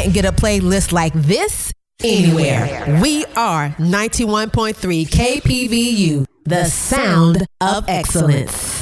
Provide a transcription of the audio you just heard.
can't get a playlist like this anywhere. We are 91.3 KPVU, the sound of excellence.